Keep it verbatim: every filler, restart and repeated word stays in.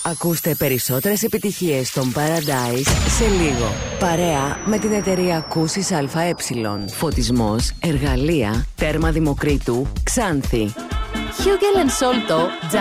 Ακούστε περισσότερες επιτυχίες των Paradise σε λίγο. Παρέα με την εταιρεία Κούσης ΑΕ. Φωτισμός, εργαλεία, τέρμα Δημοκρίτου, Ξάνθη. Hugel and Solto